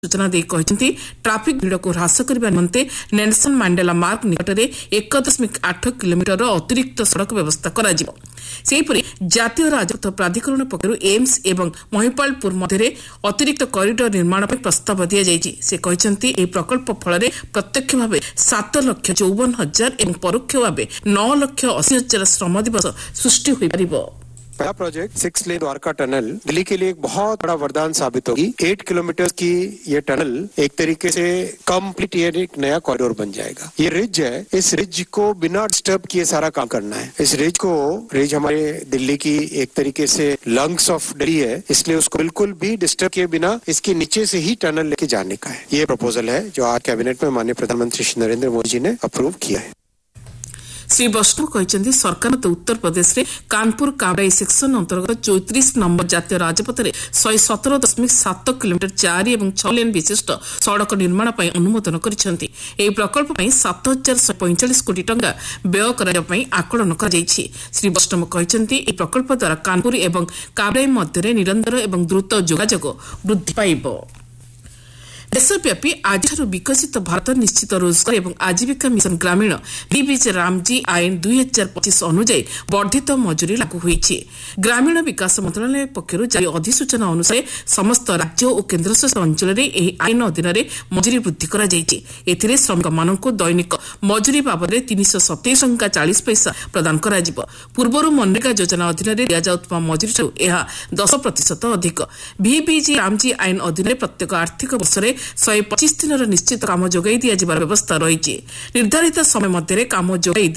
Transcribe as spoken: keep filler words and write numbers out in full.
सूचना दे ट्राफिक भिड़ को ह्रास करने निमंते नेल्सन मांडेला मार्ग निकट में एक दशमिक आठ किलोमीटर अतिरिक्त सड़क व्यवस्था करा जिवो। सेहीपरि जातीय राजपथ प्राधिकरण पक्षरु एम्स एवं महिपालपुर मध्य अतिरिक्त कॉरिडोर निर्माण पर प्रस्ताव दि जाइछि। से कहते यह प्रकल्प फल प्रत्यक्ष भाव सात लक्ष चौवन हजार और परोक्ष भाव नौ लक्ष अशी हजार श्रम दिवस सृष्टि हो पारिबो। पहला project six lane Dwarka tunnel Delhi के लिए एक बहुत बड़ा वरदान साबित होगी। एट किलोमीटर की ये टनल एक तरीके से कंप्लीट ये एक नया कॉरिडोर बन जाएगा। ये रिज है, इस रिज को बिना डिस्टर्ब किए सारा काम करना है। इस रिज को रिज हमारे दिल्ली की एक तरीके से लंग्स ऑफ दिल्ली है, इसलिए उसको बिल्कुल भी डिस्टर्ब किए बिना इसके नीचे से ही टनल लेके जाने का है। ये प्रपोजल है जो आज कैबिनेट में माननीय प्रधानमंत्री श्री नरेंद्र मोदी जी ने अप्रूव किया है। श्री वैष्णव कहते सरकार तो उत्तर प्रदेश में कानपुर काबराई सेक्शन अंतर्गत चौतीस नंबर जातीय राजपथ में शहे सतर दशमिक सात किलोमीटर चार और छह लेन विशिष्ट सड़क निर्माण पर अनुमोदन करछन्ति। एही प्रकल्प पर सात हजार शहे पैंतालीस कोटी टंका व्यय कराई आकलन कर। श्री वैष्णव कहते यह प्रकल्प द्वारा कानपुर और काबराई मध्य निरंतर और द्रुत जोगाजोग वृद्धि पाइब। देशव्यापी आज विकसित भारत निश्चित रोजगार एवं आजीविका मिशन ग्रामीण बीबीज रामजी आईन दुई हजार पच्चीस अनुଯାयी वर्धित मजूरी लागू होईछि। ग्रामीण विकास मंत्रालय पक्षरु जारी अधिसूचना अनुसार समस्त राज्य और केन्द्रशासित अंचल में एही आईन अधीन मजूरी वृद्धि करा जायछि। एथिरे श्रमिक माननकु दैनिक मजूरी बाबद तीन सौ सतैश टंका चालीस पैसा प्रदान करा जिवो। पूर्वरु मनरेगा योजना अधीन दिया जाउतबा मजूरी यह दस प्रतिशत अधिक। बीबीजी रामजी आईन अधीन प्रत्येक आर्थिक वर्ष शहे पच्चीस दिन निश्चित काम जोगाई दिया व्यवस्था रही। निर्धारित समय मध्य काम जोगाई